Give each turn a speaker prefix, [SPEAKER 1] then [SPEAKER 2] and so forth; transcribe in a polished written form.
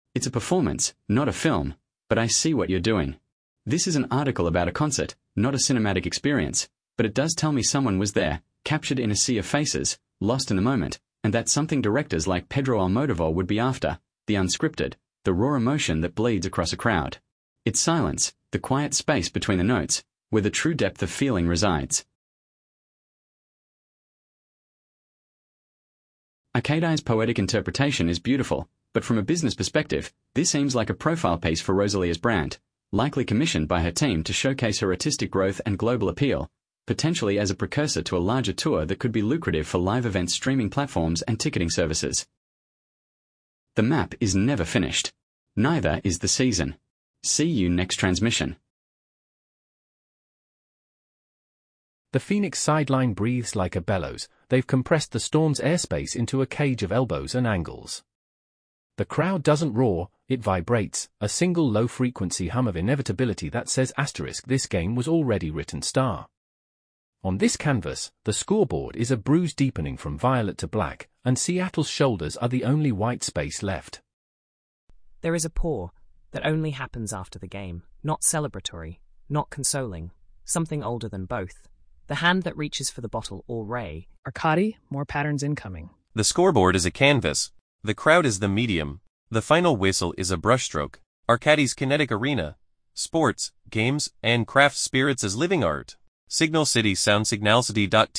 [SPEAKER 1] It's a performance, not a film, but I see what you're doing. This is an article about a concert, not a cinematic experience, but it does tell me someone was there, captured in a sea of faces, lost in the moment, and that's something directors like Pedro Almodovar would be after, the unscripted, the raw emotion that bleeds across a crowd. It's silence, the quiet space between the notes, where the true depth of feeling resides. Arkadai's poetic interpretation is beautiful, but from a business perspective, this seems like a profile piece for Rosalia's brand, likely commissioned by her team to showcase her artistic growth and global appeal, potentially as a precursor to a larger tour that could be lucrative for live event streaming platforms and ticketing services. The map is never finished. Neither is the season. See you next transmission.
[SPEAKER 2] The Phoenix sideline breathes like a bellows. They've compressed the Storm's airspace into a cage of elbows and angles. The crowd doesn't roar, it vibrates, a single low-frequency hum of inevitability that says this game was already written star. On this canvas, the scoreboard is a bruise deepening from violet to black, and Seattle's shoulders are the only white space left.
[SPEAKER 3] There is a pour that only happens after the game, not celebratory, not consoling, something older than both. The hand that reaches for the bottle or ray.
[SPEAKER 4] Arkady, more patterns incoming.
[SPEAKER 5] The scoreboard is a canvas. The crowd is the medium. The final whistle is a brushstroke. Arkady's kinetic arena. Sports, games, and craft spirits as living art. Signal City Sound Signalcity.tv